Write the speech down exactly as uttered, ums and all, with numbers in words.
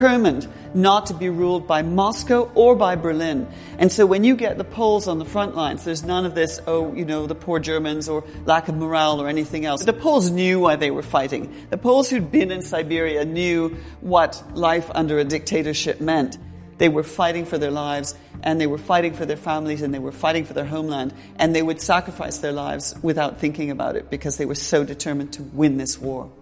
determined not to be ruled by Moscow or by Berlin. And so when you get the Poles on the front lines, there's none of this, oh, you know, the poor Germans or lack of morale or anything else. The Poles knew why they were fighting. The Poles who'd been in Siberia knew what life under a dictatorship meant. They were fighting for their lives, and they were fighting for their families, and they were fighting for their homeland, and they would sacrifice their lives without thinking about it because they were so determined to win this war.